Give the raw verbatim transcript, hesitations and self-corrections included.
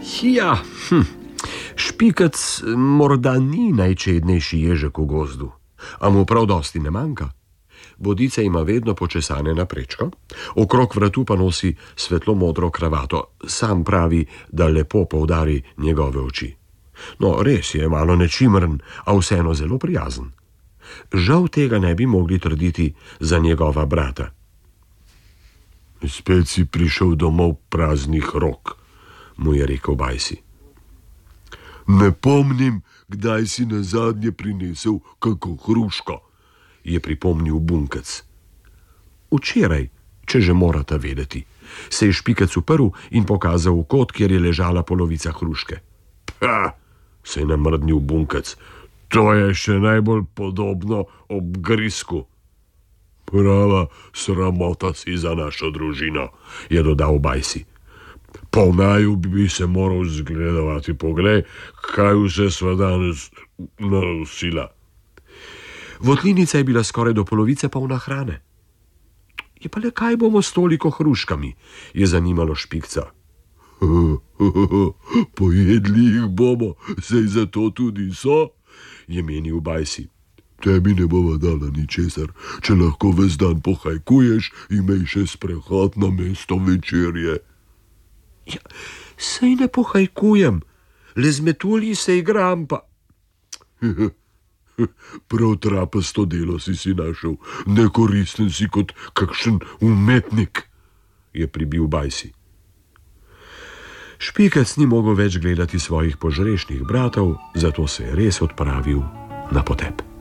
Ja, hm. Špikac morda ni najčednejši ježek v gozdu, a mu prav dosti ne manjka. Bodica ima vedno počesane na prečko, okrog vratu pa nosi svetlo modro kravato, sam pravi, da lepo poudari njegove oči. No, res je malo nečimrn, a vseeno zelo prijazen. Žal tega ne bi mogli trditi za njegova brata. Spet si prišel domov praznih rok, mu je rekel Bajsi. Ne pomnim, kdaj si nazadnje prinesel kako hruško, je pripomnil Bunkec. Včeraj, če že morata vedeti, se je Špikac uprl in pokazal v kot, kjer je ležala polovica hruške. Pa, se je namrdnil Bunkec, to je še najbolj podobno obgrisku. Prava sramota si za našo družino, je dodal Bajsi. Po naju bi se moral zgledovati, poglej, kaj vse sva danes nanosila. Votlinica je bila skoraj do polovice polna hrane. Je pa le kaj bomo s toliko hruškami, je zanimalo Špikca. Pojedli jih bomo, saj zato tudi so, je menil Bajsi. Tebi ne bova dala ničesar, če lahko ves dan pohajkuješ, imej še sprehod na mesto večerje. Ja, saj ne pohajkujem, le z metulji se igram pa... Prav trapasto delo si si našel, nekoristen si kot kakšen umetnik, je pribil Bajsi. Špikac ni mogel več gledati svojih požrešnih bratov, zato se je res odpravil na potep.